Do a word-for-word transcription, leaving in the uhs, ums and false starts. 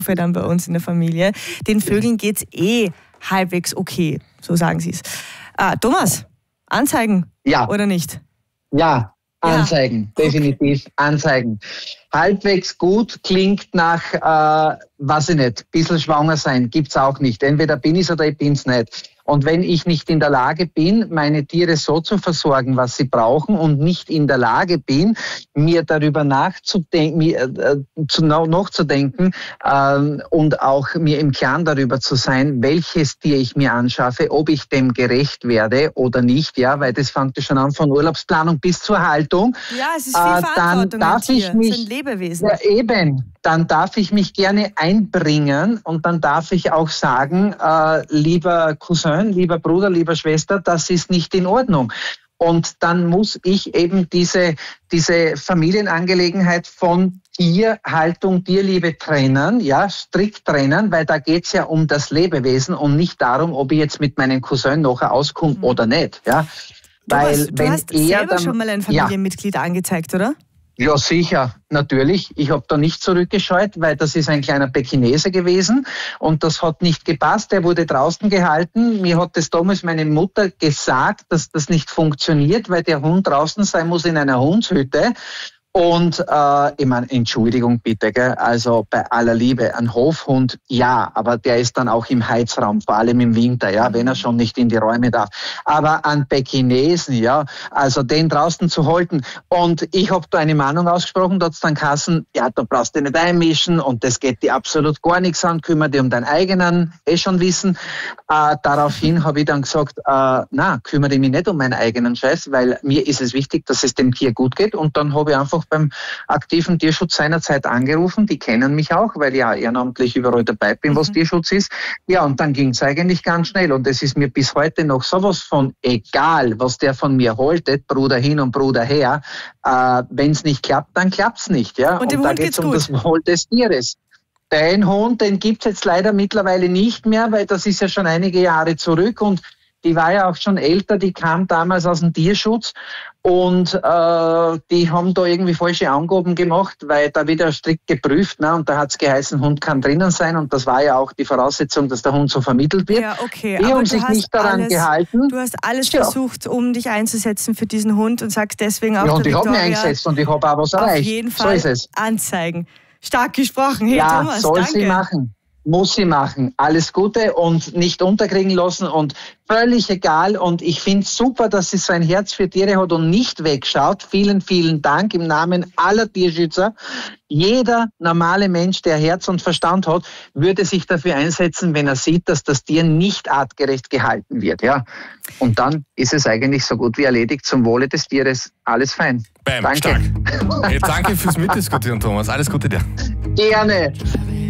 dann bei uns in der Familie. Den Vögeln geht's eh halbwegs okay, so sagen sie es. Ah, Thomas, anzeigen ja. oder nicht? Ja, anzeigen, ja. definitiv okay. anzeigen. Halbwegs gut klingt nach, äh, weiß ich nicht, ein bisschen schwanger sein, gibt's auch nicht. Entweder bin ich's oder ich bin's nicht. Und wenn ich nicht in der Lage bin, meine Tiere so zu versorgen, was sie brauchen, und nicht in der Lage bin, mir darüber nachzudenken, mir, äh, zu, noch zu denken äh, und auch mir im Klaren darüber zu sein, welches Tier ich mir anschaffe, ob ich dem gerecht werde oder nicht, ja, weil das fängt ja schon an von Urlaubsplanung bis zur Haltung. Ja, es ist viel äh, Verantwortung. Dann darf Tier. ich mich, es sind Lebewesen. Ja, eben. Dann darf ich mich gerne einbringen und dann darf ich auch sagen, äh, lieber Cousin, lieber Bruder, lieber Schwester, das ist nicht in Ordnung. Und dann muss ich eben diese, diese Familienangelegenheit von Tierhaltung, Tierliebe trennen, ja, strikt trennen, weil da geht's ja um das Lebewesen und nicht darum, ob ich jetzt mit meinem Cousin nachher auskomme mhm. oder nicht. Ja. Weil, Thomas, du wenn hast er selber dann, schon mal ein Familienmitglied ja. angezeigt, oder? Ja, sicher, natürlich. Ich habe da nicht zurückgescheut, weil das ist ein kleiner Pekinese gewesen und das hat nicht gepasst. Der wurde draußen gehalten. Mir hat das damals meine Mutter gesagt, dass das nicht funktioniert, weil der Hund draußen sein muss in einer Hundshütte. Und äh, ich meine, Entschuldigung bitte, gell? Also bei aller Liebe, ein Hofhund, ja, aber der ist dann auch im Heizraum, vor allem im Winter, ja, wenn er schon nicht in die Räume darf. Aber an Pekinesen, ja, also den draußen zu halten. Und ich habe da eine Mahnung ausgesprochen, da hat's dann geheißen, ja, da brauchst du nicht einmischen und das geht dir absolut gar nichts an, kümmere dich um deinen eigenen, eh schon wissen. Äh, daraufhin habe ich dann gesagt, äh, na, kümmere mich nicht um meinen eigenen Scheiß, weil mir ist es wichtig, dass es dem Tier gut geht. Und dann habe ich einfach beim aktiven Tierschutz seinerzeit angerufen. Die kennen mich auch, weil ich ja ehrenamtlich überall dabei bin, was mhm. Tierschutz ist. Ja, und dann ging es eigentlich ganz schnell. Und es ist mir bis heute noch sowas von egal, was der von mir haltet, Bruder hin und Bruder her. Äh, wenn es nicht klappt, dann klappt's nicht. Ja? Und, und da geht es um gut. das Wohl des Tieres. Den Hund, den gibt's jetzt leider mittlerweile nicht mehr, weil das ist ja schon einige Jahre zurück und die war ja auch schon älter, die kam damals aus dem Tierschutz und äh, die haben da irgendwie falsche Angaben gemacht, weil da wieder strikt geprüft, ne, und da hat's geheißen, Hund kann drinnen sein und das war ja auch die Voraussetzung, dass der Hund so vermittelt wird. Ja, okay. Die aber haben du sich hast nicht daran alles, gehalten. Du hast alles ja. versucht, um dich einzusetzen für diesen Hund und sagst deswegen auch ja, und der ich habe mich Victoria, eingesetzt und ich habe auch was erreicht. Auf jeden Fall so ist es. anzeigen. Stark gesprochen. Hey, ja, Thomas, soll danke. sie machen. Muss sie machen. Alles Gute und nicht unterkriegen lassen und völlig egal. Und ich finde es super, dass sie so ein Herz für Tiere hat und nicht wegschaut. Vielen, vielen Dank im Namen aller Tierschützer. Jeder normale Mensch, der Herz und Verstand hat, würde sich dafür einsetzen, wenn er sieht, dass das Tier nicht artgerecht gehalten wird. Ja. Und dann ist es eigentlich so gut wie erledigt. Zum Wohle des Tieres. Alles fein. Bam, danke. Stark. Hey, danke fürs Mitdiskutieren, Thomas. Alles Gute dir. Gerne.